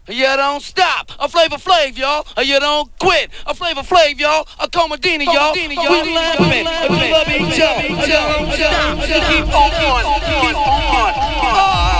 You don't stop. A Flavor Flav, y'all. You don't quit. A Flavor Flav, y'all. A Comadini, y'all. We love it. We love each other. Keep on.